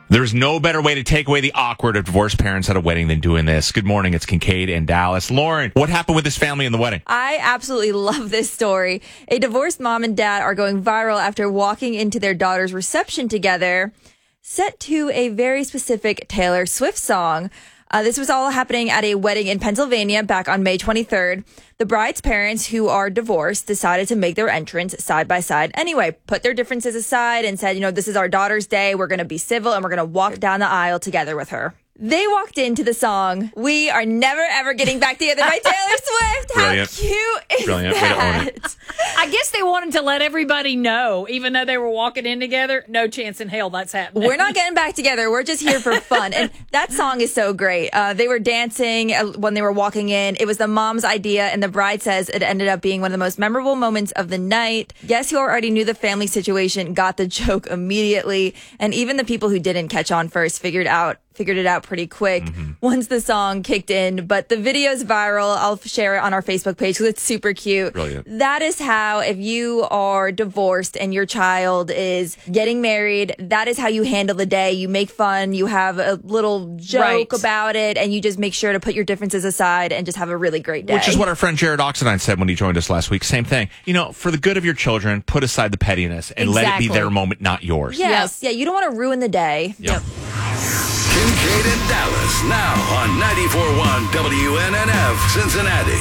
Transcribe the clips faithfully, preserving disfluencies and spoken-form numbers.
There's no better way to take away the awkward of divorced parents at a wedding than doing this. Good morning. It's Kincaid and Dallas. Lauren, what happened with this family in the wedding? I absolutely love this story. A divorced mom and dad are going viral after walking into their daughter's reception together, set to a very specific Taylor Swift song. Uh, this was all happening at a wedding in Pennsylvania back on May twenty-third. The bride's parents, who are divorced, decided to make their entrance side by side anyway, put their differences aside and said, you know, this is our daughter's day. We're going to be civil and we're going to walk down the aisle together with her. They walked into the song, We Are Never Ever Getting Back Together by Taylor Swift. How Brilliant. cute is Brilliant. Way to own it. that? I guess they wanted to let everybody know, even though they were walking in together, no chance in hell that's happening. We're not getting back together. We're just here for fun. And that song is so great. Uh, they were dancing uh, when they were walking in. It was the mom's idea, and the bride says it ended up being one of the most memorable moments of the night. Guess who already knew the family situation got the joke immediately, and even the people who didn't catch on first figured out figured it out pretty quick mm-hmm. once the song kicked in. But the video's viral. I'll share it on our Facebook page because it's super cute. Brilliant. That is how, if you are divorced and your child is getting married, that is how you handle the day. You make fun, you have a little joke right. about it, and you just make sure to put your differences aside and just have a really great day. Which is what our friend Jared Oxendine said when he joined us last week. Same thing. You know, for the good of your children, put aside the pettiness and exactly. let it be their moment, not yours. Yes. Yep. Yeah, you don't want to ruin the day. Yep. yep. Kincaid and Dallas, now on ninety-four point one W N N F, Cincinnati.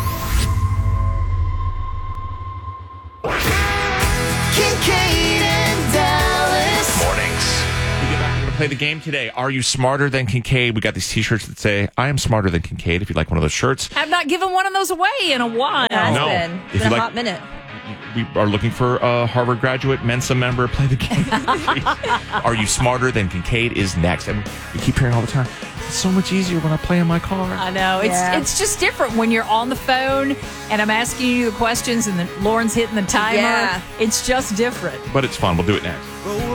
Kincaid and Dallas. Mornings. We get back and we're going to play the game today. Are you smarter than Kincaid? We got these t-shirts that say, I am smarter than Kincaid, if you'd like one of those shirts. Have not given one of those away in a while. It has No. been. If It's you been a like- hot minute. We are looking for a Harvard graduate, Mensa member. Play the game. Are you smarter than Kincaid is next. And we keep hearing all the time, it's so much easier when I play in my car. I know. It's Yeah. it's just different when you're on the phone and I'm asking you the questions and then Lauren's hitting the timer. Yeah. It's just different. But it's fun. We'll do it next. Well,